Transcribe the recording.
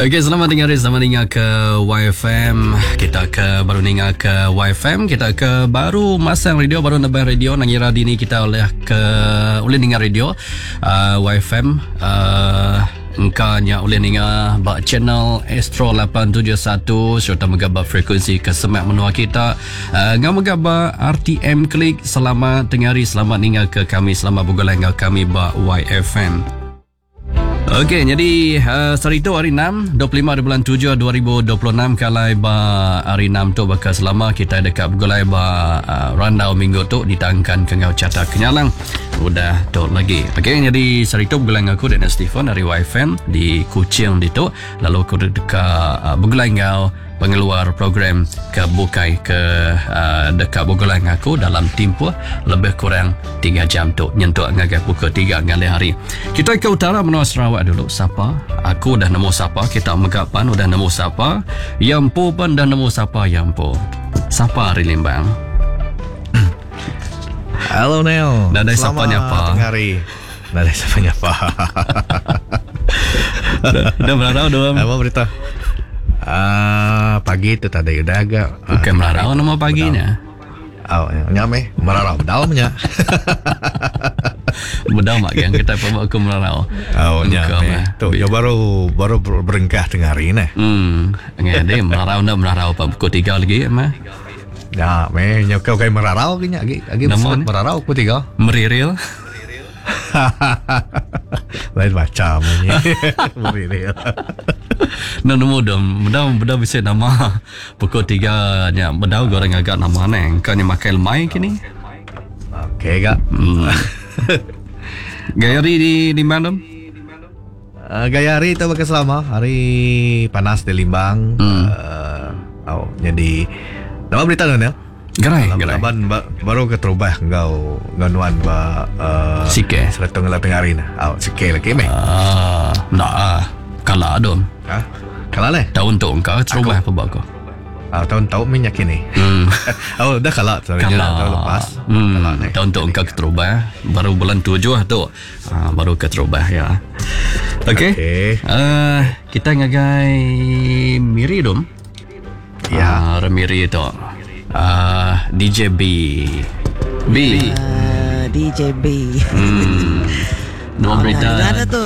Okey, selamat dengar ke YFM. Kita baru dengar ke YFM. Kita baru masang radio, baru nebang radio. Nangira dini kita oleh dengar radio YFM. Engkanya oleh dengar bak channel Astro 871 serta megabak frekuensi kesemak menua kita. Ngam megabak RTM Klik. Selamat dengari, selamat dengar ke kami, selamat bergolong dengan kami bak YFM. Okey, jadi hari itu hari 6, 25 bulan 7 2026 kalai ba hari 6 tu bakal selama kita dekat bergolai ba randau minggu tu ditangkan ke ngau cata kenyalang. Udah tu lagi. Okey, jadi hari itu bergolai aku dan Stephen dari YFM di Kuching itu. Lalu aku dekat bergolai ngau pengeluar program ke bukai ke dekat bergolai aku dalam tempoh lebih kurang 3 jam tu nyentuh ngagai pukul 3 ngali hari. Kita ke utara menua Sarawak dulu. Siapa? Aku dah nemu siapa. Kita megapan udah nemu siapa. Yampu pun dah nemu siapa. Yampu. Siapa hari Limbang? Halo Nel. Dah ada siapa nyapa? Hari. Dah ada siapa nyapa? Dah berarau doang. Apa berita? Pagi itu tadi udah agak. Bukan merarau nama paginya. Oh, nyame merarau daunnya. Bedau mak yang kita bawa ke merarau. Oh, nyame. Tuh, ya baru berengkah tengah hari ni. Ngade merarau apa pukul 3 lagi mah. Ya, kau kayak merarau kayaknya lagi merarau pukul 3. Meriril. Lain macam ni. Meriril. Nemu bedau bisa nama pukul 3 nya bedau goreng agak nama neng kan yang makai lemai kini. Okey kak. Gayari di mana? Gaya hari itu bakal selama hari panas di Limbang. Jadi nama berita tu Nel. Gerai. Baru keterubah engkau nganuan ba Sike. Seletung la tengah hari na. Sike lagi meh. Nah, kalah dom. Kalah leh. Tahun tu engkau terubah apa bago? Tahun-tahun minyak ini. Dah kalah. Tahun lepas. Tahun tu engkau terubah. Baru bulan 7 tu. Baru terubah ya. Okey. Kita ngagai Miri dom. Ya. Miri tu. DJ B. DJ B. Nombor berita.